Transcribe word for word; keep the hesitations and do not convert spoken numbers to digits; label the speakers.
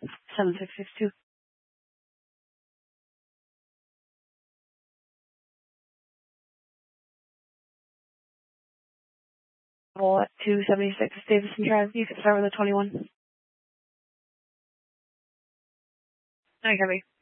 Speaker 1: seven six six two. At two seventy-six Davison Drive. You can start with a twenty-one. Hi, Kevin.